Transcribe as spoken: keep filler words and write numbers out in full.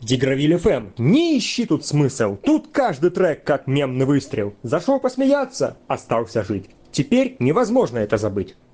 Дигравиль эф эм. Не ищи тут смысл. Тут каждый трек как мемный выстрел. Зашел посмеяться, остался жить. Теперь невозможно это забыть.